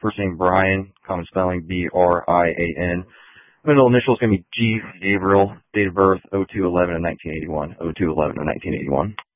First name Brian, common spelling Brian. Middle initial is going to be G, Gabriel. Date of birth 02/11 of 1981. 02/11 of 1981.